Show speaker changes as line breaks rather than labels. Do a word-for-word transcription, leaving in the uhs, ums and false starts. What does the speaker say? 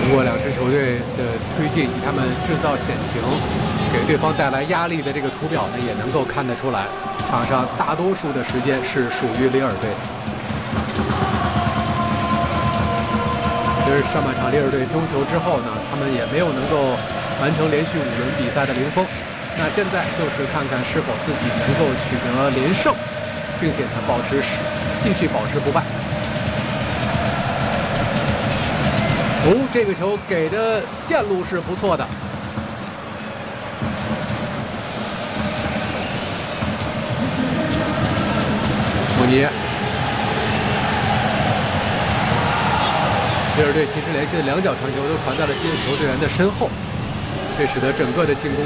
通过两支球队的推进，他们制造险情，给对方带来压力的这个图表呢，也能够看得出来，场上大多数的时间是属于里尔队的。其实上半场里尔队丢球之后呢，他们也没有能够完成连续五轮比赛的零封。那现在就是看看是否自己能够取得连胜，并且呢保持继续保持不败。哦，这个球给的线路是不错的。穆尼，里尔队其实连续的两脚传球都传在了接球队员的身后，这使得整个的进攻